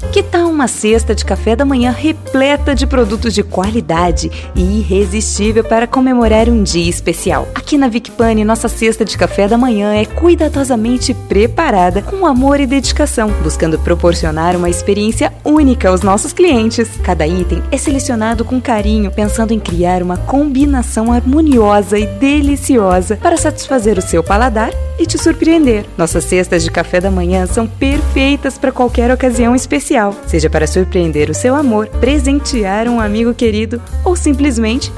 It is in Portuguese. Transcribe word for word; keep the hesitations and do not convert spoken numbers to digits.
Que tal uma cesta de café da manhã repleta de produtos de qualidade e irresistível para comemorar um dia especial? Aqui na Vicpani, nossa cesta de café da manhã é cuidadosamente preparada com amor e dedicação, buscando proporcionar uma experiência única aos nossos clientes. Cada item é selecionado com carinho, pensando em criar uma combinação harmoniosa e deliciosa para satisfazer o seu paladar e te surpreender. Nossas cestas de café da manhã são perfeitas para qualquer ocasião especial, seja para surpreender o seu amor, presentear um amigo querido ou simplesmente